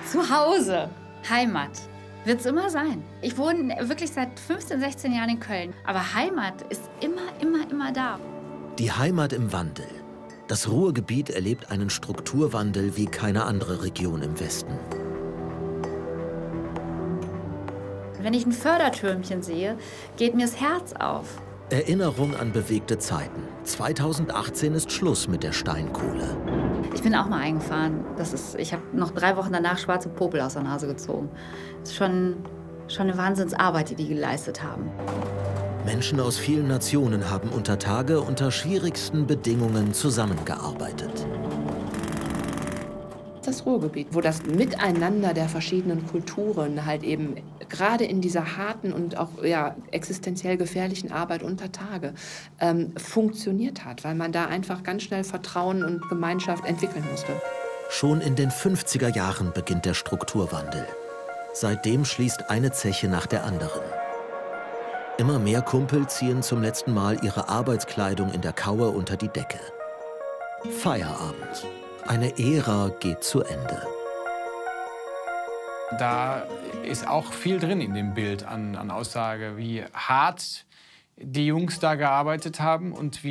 Zu Hause, Heimat, wird es immer sein. Ich wohne wirklich seit 15, 16 Jahren in Köln. Aber Heimat ist immer da. Die Heimat im Wandel. Das Ruhrgebiet erlebt einen Strukturwandel wie keine andere Region im Westen. Wenn ich ein Fördertürmchen sehe, geht mir das Herz auf. Erinnerung an bewegte Zeiten. 2018 ist Schluss mit der Steinkohle. Ich bin auch mal eingefahren. Ich habe noch 3 Wochen danach schwarze Popel aus der Nase gezogen. Das ist schon eine Wahnsinnsarbeit, die die geleistet haben. Menschen aus vielen Nationen haben unter Tage unter schwierigsten Bedingungen zusammengearbeitet. Das Ruhrgebiet, wo das Miteinander der verschiedenen Kulturen halt eben gerade in dieser harten und auch existenziell gefährlichen Arbeit unter Tage funktioniert hat, weil man da einfach ganz schnell Vertrauen und Gemeinschaft entwickeln musste. Schon in den 50er Jahren beginnt der Strukturwandel. Seitdem schließt eine Zeche nach der anderen. Immer mehr Kumpel ziehen zum letzten Mal ihre Arbeitskleidung in der Kaue unter die Decke. Feierabend. Eine Ära geht zu Ende. Da ist auch viel drin in dem Bild an Aussage, wie hart die Jungs da gearbeitet haben und wie